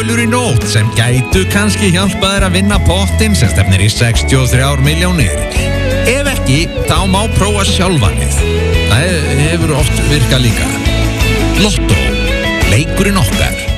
tölur í nótt sem gætu kannski hjálpað þér að vinna pottinn sem stefnir í 63 milljónir. Ef ekki, þá má prófa sjálfanið. Það hefur oft virkað líka. Lottó, leikurinn okkar.